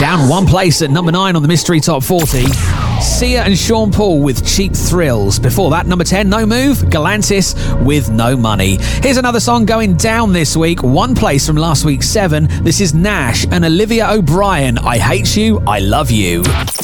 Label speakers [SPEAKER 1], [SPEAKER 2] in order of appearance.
[SPEAKER 1] Down one place at number 9 on the Mystery Top 40. Sia and Sean Paul with Cheap Thrills. Before that, number 10, No Move, Galantis with No Money. Here's another song going down this week. One place from last week's 7. This is Nash and Olivia O'Brien. I Hate You, I Love You.